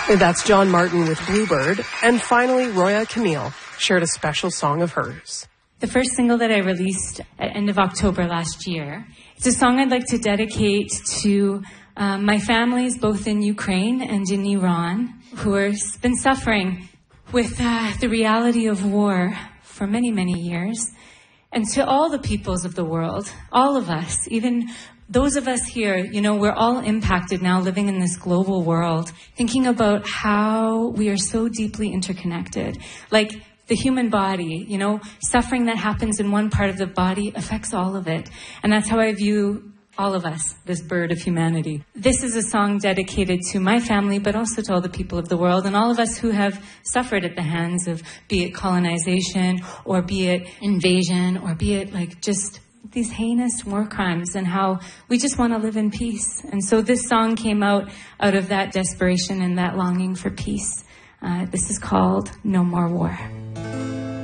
That's John Martin with Bluebird. And finally, Roya Camille shared a special song of hers. The first single that I released at end of October last year. It's a song I'd like to dedicate to my families, both in Ukraine and in Iran, who have been suffering with the reality of war for many, many years. And to all the peoples of the world, all of us, even those of us here, you know, we're all impacted now living in this global world, thinking about how we are so deeply interconnected. Like the human body, you know, suffering that happens in one part of the body affects all of it. And that's how I view all of us, this bird of humanity. This is a song dedicated to my family, but also to all the people of the world and all of us who have suffered at the hands of, be it colonization or be it invasion or be it like just these heinous war crimes, and how we just want to live in peace. And so this song came out of that desperation and that longing for peace. This is called No More War.